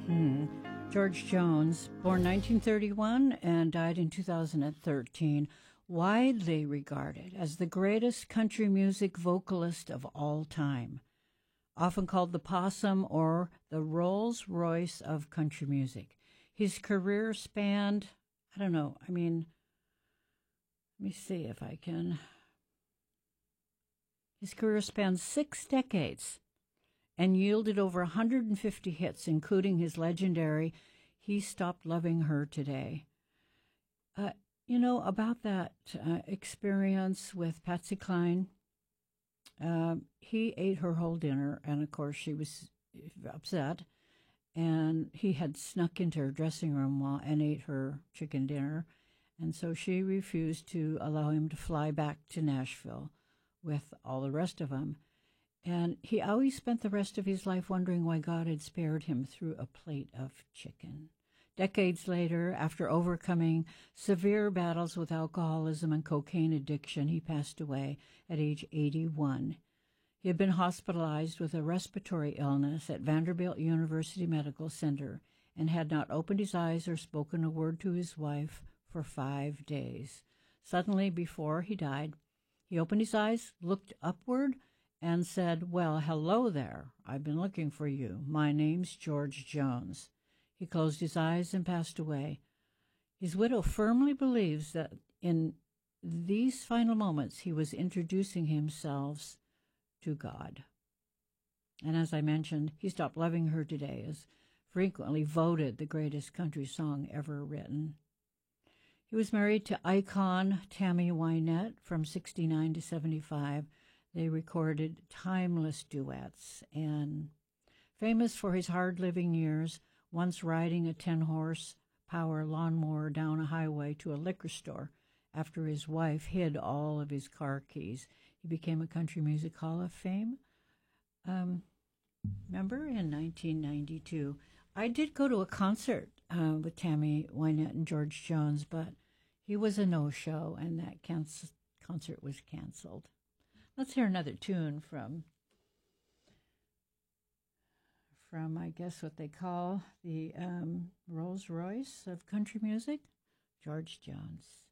George Jones, born 1931 and died in 2013, widely regarded as the greatest country music vocalist of all time, often called the Possum or the Rolls-Royce of country music. His career spanned, let me see if I can. His career spanned 6 decades and yielded over 150 hits, including his legendary He Stopped Loving Her Today. About that experience with Patsy Cline, he ate her whole dinner, and of course she was upset, and he had snuck into her dressing room and ate her chicken dinner, and so she refused to allow him to fly back to Nashville with all the rest of them. And he always spent the rest of his life wondering why God had spared him through a plate of chicken. Decades later, after overcoming severe battles with alcoholism and cocaine addiction, he passed away at age 81. He had been hospitalized with a respiratory illness at Vanderbilt University Medical Center and had not opened his eyes or spoken a word to his wife for 5 days. Suddenly, before he died, he opened his eyes, looked upward, and said, "Well, hello there. I've been looking for you. My name's George Jones." He closed his eyes and passed away. His widow firmly believes that in these final moments he was introducing himself to God. And as I mentioned, He Stopped Loving Her Today is frequently voted the greatest country song ever written. He was married to icon Tammy Wynette from 69 to 75. They recorded timeless duets, and famous for his hard-living years, once riding a 10-horsepower lawnmower down a highway to a liquor store after his wife hid all of his car keys. He became a Country Music Hall of Fame member in 1992. I did go to a concert with Tammy Wynette and George Jones, but he was a no-show, and that concert was canceled. Let's hear another tune from I guess what they call the Rolls-Royce of country music, George Jones.